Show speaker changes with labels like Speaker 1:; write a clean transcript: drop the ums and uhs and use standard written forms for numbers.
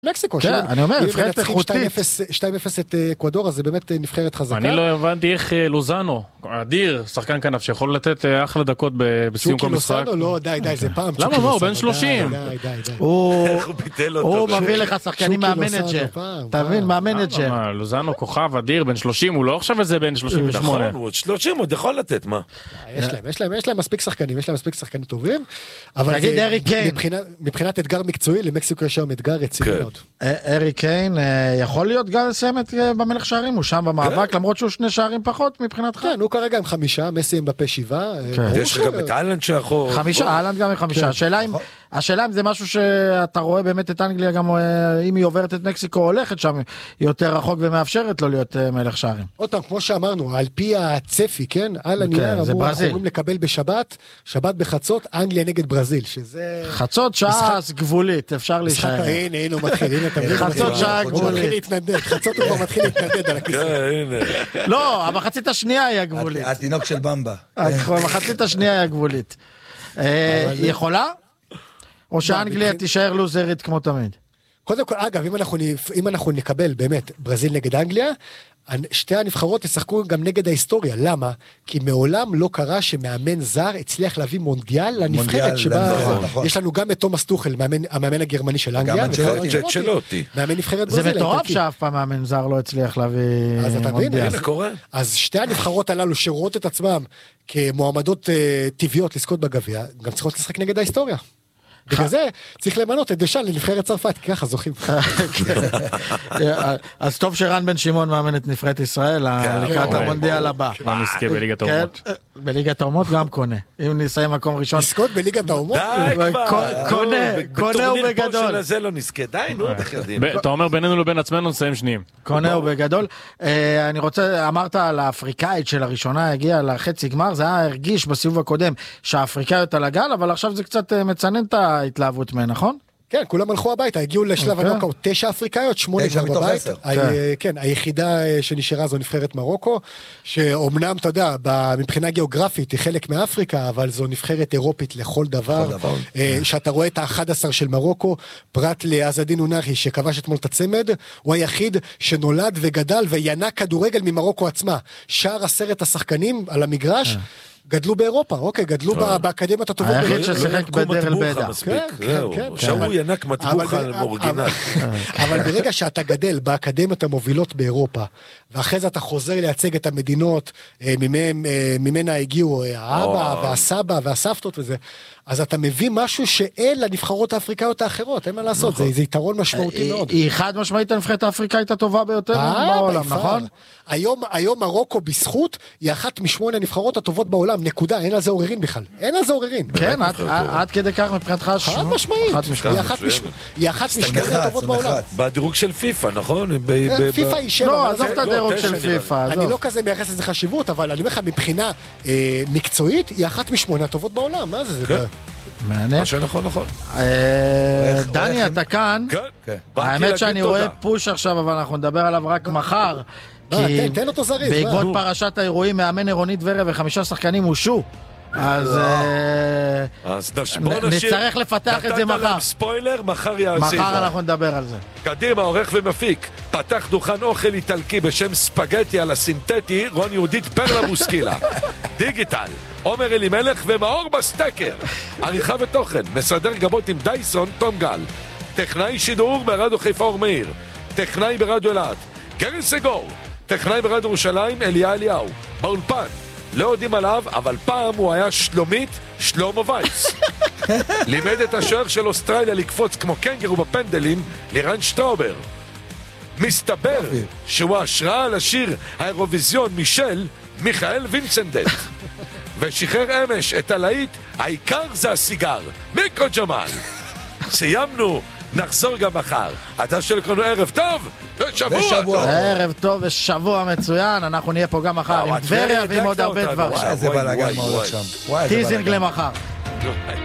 Speaker 1: מקסיקו,
Speaker 2: כן, אני אומר, נבחרת איכותית.
Speaker 1: 2-0 את אקוודור, אז זה באמת נבחרת חזקה.
Speaker 3: אני לא הבנתי איך לוזאנו, אדיר, שחקן כנף, שיכול לתת אחלה דקות בסיום כל משחק.
Speaker 1: צ'וקי לוזאנו, לא, די, זה פעם.
Speaker 3: למה מה, הוא בן 30.
Speaker 1: די.
Speaker 2: הוא מביא לך שחקנים מהמנג'ר. אתה מבין, מהמנג'ר.
Speaker 3: לוזאנו כוכב, אדיר, בן 30, הוא לא עכשיו איזה בן 38.
Speaker 4: נכון, הוא 30, עוד יכול לתת, מה?
Speaker 1: יש להם מספיק שחקנים טובים, אבל
Speaker 2: תגיד, ארי קיין.
Speaker 1: מבחינת אתגר מקצועי, למקסיקו יש היום אתגר רציני מאוד.
Speaker 2: ארי קיין יכול להיות גם לסיים במלך שערים, הוא שם במאבק, למרות שהוא 2 שערים פחות מבחינתך.
Speaker 1: כן, הוא כרגע עם 5, מסי עם בפה 7.
Speaker 4: יש גם את איילנד שיכול.
Speaker 2: 5, איילנד גם עם 5. השאלה אם זה משהו שאתה רואה באמת את אנגליה, גם אם היא עוברת את מקסיקו, הולכת שם יותר רחוק ומאפשרת לו להיות מלך שערים.
Speaker 1: עוד פעם, כמו שאמרנו, על פי הצפי, כן? על הנייר אמרו, אנחנו יכולים לקבל שבת בחצות, אנגליה נגד ברזיל, שזה...
Speaker 2: חצות שעה גבולית, אפשר להישאר.
Speaker 1: הנה, הוא מתחיל,
Speaker 2: חצות שעה גבולית.
Speaker 1: חצות הוא כבר מתחיל להתנדד על הכיסא.
Speaker 2: לא, המחצית השנייה היא הגבולית.
Speaker 5: התינוק של במבה.
Speaker 2: המחצית השנייה היא הגבולית. יכולה? או שאנגליה תישאר לוזרית כמו תמיד?
Speaker 1: קודם כל, אגב, אם אנחנו נקבל באמת ברזיל נגד אנגליה, שתי הנבחרות ישחקו גם נגד ההיסטוריה. למה? כי מעולם לא קרה שמאמן זר הצליח להביא מונדיאל לנבחרת שבה יש לנו גם את תומאס טוחל, המאמן הגרמני של אנגליה, מאמן נבחרת ברזיל.
Speaker 2: זה מטורף שאף פעם מאמן זר לא הצליח להביא מונדיאל.
Speaker 1: אז שתי הנבחרות הללו שרואות את עצמם כמועמדות טבעיות לזכות בגביע, גם צריכות לשחק נגד ההיסטוריה. בגלל זה צריך למנות את דשאן לנבחרת צרפת, כי ככה זוכים.
Speaker 2: אז טוב שרן בן שמעון מאמן את נבחרת ישראל לקראת המונדיאל הבא.
Speaker 3: לא נזכה בליגת האומות.
Speaker 2: בליגת האומות גם קונה. אם נסיים מקום ראשון.
Speaker 1: נזכות בליגת האומות?
Speaker 2: קונה ובגדול.
Speaker 4: זה לא נזכה, די, נו,
Speaker 3: אתה אומר בינינו לבין עצמנו נסיים שניים.
Speaker 2: קונה ובגדול. אני רוצה, אמרת על האפריקאית של הראשונה הגיעה לחצי גמר, זה היה הרגיש בסיבוב הקודם שהאפריקאיות על הגל, אבל עכשיו זה קצת מצנן את ההתלהבות מהן, נכון?
Speaker 1: כן, כולם הלכו הביתה, הגיעו לשלב הנוקאוט 9 אפריקאיות, 8 כבר בבית. כן, היחידה שנשארה זו נבחרת מרוקו, שאומנם, אתה יודע, מבחינה גיאוגרפית היא חלק מאפריקה, אבל זו נבחרת אירופית לכל דבר. שאתה רואה את ה-11 של מרוקו, פרט לעזדין אונאחי, שכבש אתמול את הצמד, הוא היחיד שנולד וגדל וינק כדורגל ממרוקו עצמה. שאר 10 השחקנים על המגרש, גדלו באירופה, אוקיי, גדלו באקדמיות הטובות.
Speaker 2: היחיד ששחק בדרל בדה.
Speaker 4: שהוא ינק מטבוח על אורגינל.
Speaker 1: אבל ברגע שאתה גדל באקדמיות המובילות באירופה, ואחרי זה אתה חוזר לייצג את המדינות, ממנה הגיעו האבא והסבא והסבתות וזה, אז אתה מביא משהו שאין לנבחרות האפריקאיות האחרות, אין מה לעשות, זה יתרון משמעותי מאוד.
Speaker 2: היא חד משמעית הנבחרת האפריקאית הטובה ביותר בעולם, נכון?
Speaker 1: היום מרוקו בזכות היא אחת מ8 הנבחרות הטובות בעולם, נקודה, אין על זה עוררין בכלל, אין על זה עוררין.
Speaker 2: כן, עד כדי כך מבחינתך
Speaker 1: חד משמעית, היא אחת מ8 הטובות בעולם.
Speaker 4: בדירוג של פיפה, נכון?
Speaker 1: פיפה היא 7.
Speaker 2: לא, עזוב את הדירוג של פיפה.
Speaker 1: אני לא כזה מייחס לזה חשיבות, אבל אני אומר לך, מבחינה מקצועית, היא אחת מ8 הטובות בעולם, מה זה?
Speaker 2: מעניין.
Speaker 4: נכון.
Speaker 2: דני, אתה כאן. האמת שאני רואה פוש עכשיו, אבל אנחנו נדבר עליו רק מחר.
Speaker 1: תן אותו זריז.
Speaker 2: בעקבות פרשת האירועים, מאמן עירוני טבריה ו5 שחקנים הושעו. אז נצטרך לפתח את זה מחר.
Speaker 4: ספוילר, מחר יעשי.
Speaker 2: מחר אנחנו נדבר על זה.
Speaker 4: קדימה, עורך ומפיק. פתח דוכן אוכל איטלקי בשם ספגטי על הסינתטי, רון יהודית פרלה בוסקילה. דיגיטל, עומר אלימלך ומאור בסטקר. עריכה ותוכן, מסדר גבות עם דייסון, תום גל. טכנאי שידור ברדיו חיפה אור מאיר. טכנאי ברדיו אלעד, גרי סגור. טכנאי ברדיו ירושלים, אליה אליהו. באולפן, לא יודעים עליו, אבל פעם הוא היה שלומית, שלמה וייס. לימד את השוער של אוסטרליה לקפוץ כמו קנגרו בפנדלים, לירן שטראובר. מסתבר שהוא השראה על השיר האירוויזיון מישל, מיכאל וינסנדט. ושחרר אמש את הלהיט, העיקר זה הסיגר, מיקרו ג'מאל. סיימנו, נחזור גם מחר. אתה שלכנו ערב טוב ושבוע.
Speaker 2: ערב טוב ושבוע מצוין, אנחנו נהיה פה גם מחר עם טבריה ועם עוד הרבה דברים.
Speaker 5: איזה בלגן מאוד עכשיו.
Speaker 2: טיזינג למחר.